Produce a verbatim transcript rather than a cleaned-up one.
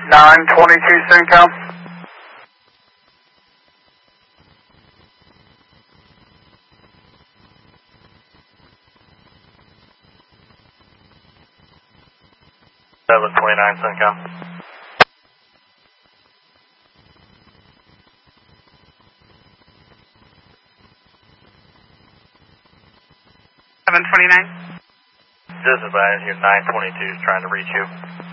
nine twenty-two CENTCOM. seven twenty-nine CENTCOM. seven twenty-nine. This is I, nine twenty-two is trying to reach you.